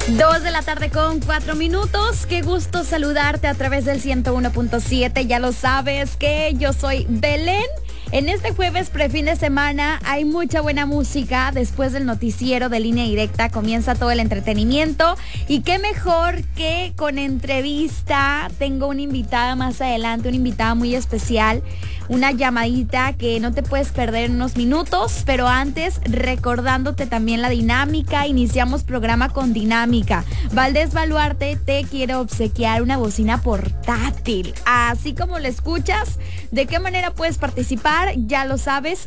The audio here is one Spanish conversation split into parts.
2:04 p.m. Qué gusto saludarte a través del 101.7. Ya lo sabes que yo soy Belén. En este jueves prefin de semana hay mucha buena música. Después del noticiero de Línea Directa comienza todo el entretenimiento. Y qué mejor que con entrevista. Tengo una invitada más adelante, una invitada muy especial. Una llamadita que no te puedes perder en unos minutos. Pero antes, recordándote también la dinámica. Iniciamos programa con dinámica. Valdés Baluarte te quiere obsequiar una bocina portátil. Así como lo escuchas. ¿De qué manera puedes participar? Ya lo sabes,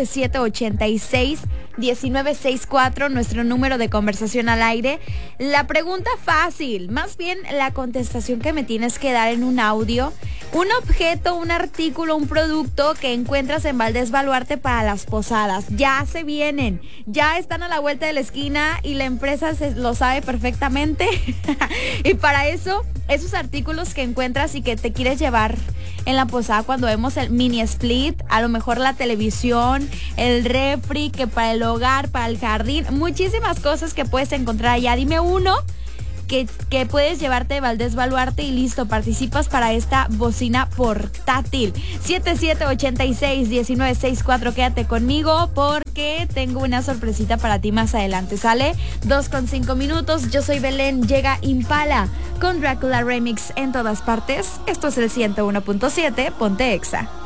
7786-1964, nuestro número de conversación al aire. La pregunta fácil, más bien la contestación que me tienes que dar en un audio. Un objeto, un artículo, un producto que encuentras en Valdés Baluarte para las posadas. Ya se vienen, ya están a la vuelta de la esquina y la empresa lo sabe perfectamente. Y para eso, esos artículos que encuentras y que te quieres llevar en la posada cuando vemos el mini split, a lo mejor la televisión, el refri, que para el hogar, para el jardín, muchísimas cosas que puedes encontrar allá. Dime uno que puedes llevarte de Valdés Baluarte y listo, participas para esta bocina portátil. 7786-1964, quédate conmigo porque tengo una sorpresita para ti más adelante, ¿sale? 2:05 p.m, yo soy Belén, llega Impala con Drácula Remix en todas partes. Esto es el 101.7, Ponte Exa.